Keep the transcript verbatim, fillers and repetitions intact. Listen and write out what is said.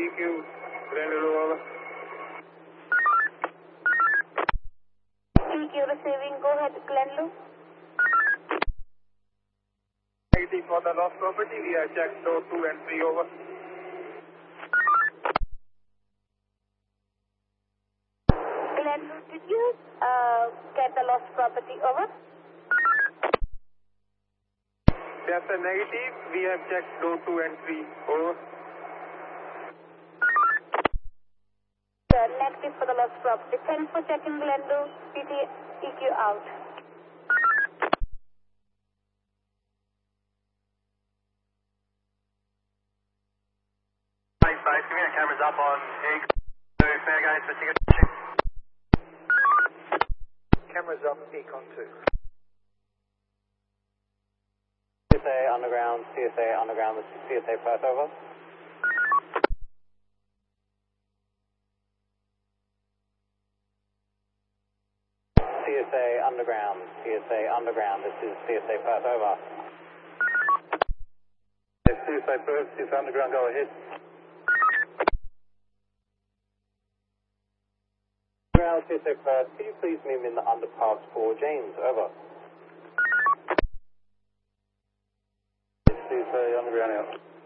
E Q, Glendale, over. E Q receiving, go ahead, Glenlu. Negative for the lost property, we have checked door two and three, over. Glenlu, did you uh, get the lost property, over? Yes, sir, negative, we have checked door two and three, over. Sir, negative for the lost property. Thanks for checking, Glenlu. P T E Q out. Five, five, give me a cameras up on egg. Fair guys, investigation. Cameras up, Econ two. C S A underground, C S A underground, this is C S A Perth, over. C S A underground, C S A underground, this is C S A Perth, over. Yes, C S A Perth, C S A underground, go ahead. Underground, C S A Perth, can you please meet me in the underpass for James, over. C S A underground out.